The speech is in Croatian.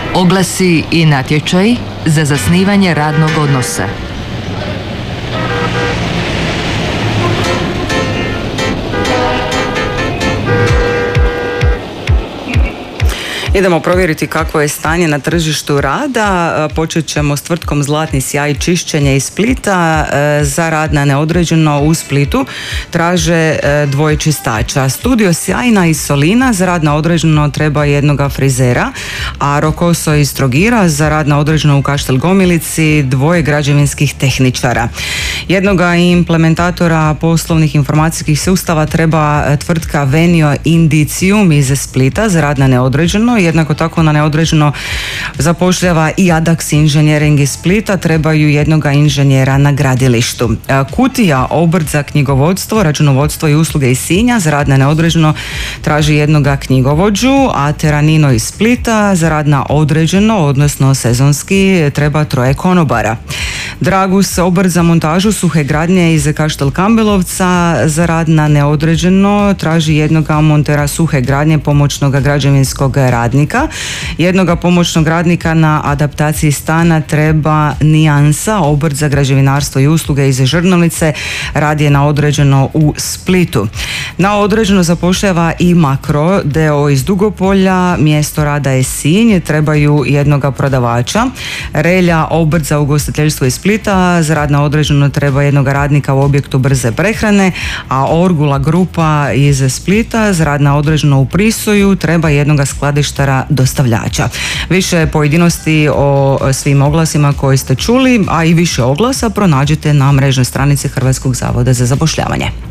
Oglasi i natječaj za zasnivanje radnog odnosa. Idemo provjeriti kakvo je stanje na tržištu rada. Počet ćemo s tvrtkom Zlatni sjaj čišćenje iz Splita. Za rad na neodređeno u Splitu traže dvoje čistača. Studio Sjajna iz Solina za rad na određeno treba jednoga frizera, a Rokoso iz Trogira za rad na određeno u Kaštel Gomilici dvoje građevinskih tehničara. Jednoga implementatora poslovnih informacijskih sustava treba tvrtka Venio Indicium iz Splita za rad na neodređeno. Jednako tako na neodređeno zapošljava i Adax Inženjering iz Splita, trebaju jednoga inženjera na gradilištu. Kutija, obrt za knjigovodstvo, računovodstvo i usluge iz Sinja za rad na neodređeno traži jednoga knjigovođu, a Teranino iz Splita za rad na određeno, odnosno sezonski, treba troje konobara. Dragus, obrt za montažu suhe gradnje iz Kaštel Kambelovca za rad na neodređeno traži jednoga montera suhe gradnje, pomoćnog građevinskog radnika. Jednoga pomoćnog radnika na adaptaciji stana treba Nijansa, obrt za građevinarstvo i usluge iz Žrnovnice, rad je na određeno u Splitu. Na određeno zapošljava i Makro d.o. iz Dugopolja, mjesto rada je Sinj, trebaju jednoga prodavača. Relja, obrt za ugostiteljstvo iz Splita, za rad na određeno treba jednoga radnika u objektu brze prehrane, a Orgula grupa iz Splita za rad na određeno u Prisoju treba jednoga skladištara dostavljača. Više pojedinosti o svim oglasima koje ste čuli, a i više oglasa pronađite na mrežnoj stranici Hrvatskog zavoda za zapošljavanje.